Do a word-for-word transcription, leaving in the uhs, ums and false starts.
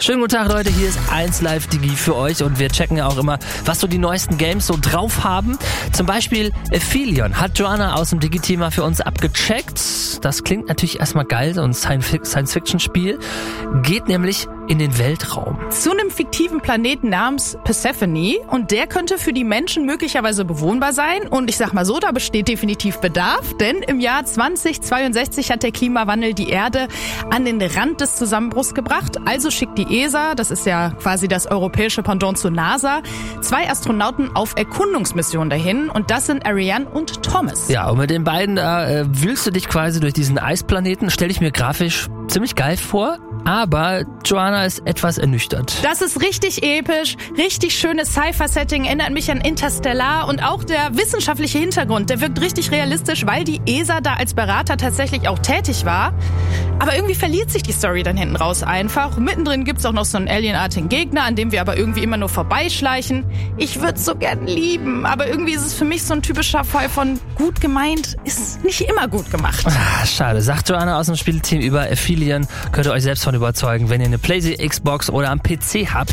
Schönen guten Tag, Leute, hier ist eins Live Digi für euch und wir checken ja auch immer, was so die neuesten Games so drauf haben. Zum Beispiel Aphelion hat Joanna aus dem Digi-Team mal für uns abgecheckt. Das klingt natürlich erstmal geil, so ein Science-Fiction-Spiel. Geht nämlich in den Weltraum. Zu einem fiktiven Planeten namens Persephone und der könnte für die Menschen möglicherweise bewohnbar sein und ich sag mal so, da besteht definitiv Bedarf, denn im Jahr zweitausendzweiundsechzig hat der Klimawandel die Erde an den Rand des Zusammenbruchs gebracht, also schickt die E S A, das ist ja quasi das europäische Pendant zur NASA, zwei Astronauten auf Erkundungsmissionen dahin und das sind Ariane und Thomas. Ja, und mit den beiden da äh, wühlst du dich quasi durch diesen Eisplaneten, stelle ich mir grafisch ziemlich geil vor, aber Joanna ist etwas ernüchtert. Das ist richtig episch, richtig schönes Sci-Fi-Setting, erinnert mich an Interstellar und auch der wissenschaftliche Hintergrund, der wirkt richtig realistisch, weil die E S A da als Berater tatsächlich auch tätig war. Aber irgendwie verliert sich die Story dann hinten raus einfach. Mittendrin gibt's auch noch so einen alienartigen Gegner, an dem wir aber irgendwie immer nur vorbeischleichen. Ich würde so gern lieben, aber irgendwie ist es für mich so ein typischer Fall von gut gemeint, ist nicht immer gut gemacht. Ah, schade, sagt Joanna aus dem Spielteam über Aphelion. Könnt ihr euch selbst von überzeugen, wenn ihr eine PlayStation, Xbox oder am P C habt.